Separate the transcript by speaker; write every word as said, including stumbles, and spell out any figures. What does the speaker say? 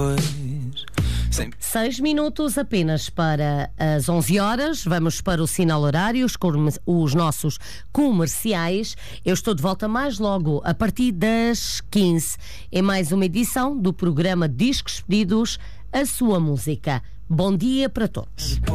Speaker 1: Seis minutos apenas para as onze horas. Vamos para o sinal horário, os, os nossos comerciais. Eu estou de volta mais logo a partir das quinze em mais uma edição do programa Discos Pedidos, a sua música. Bom dia para todos.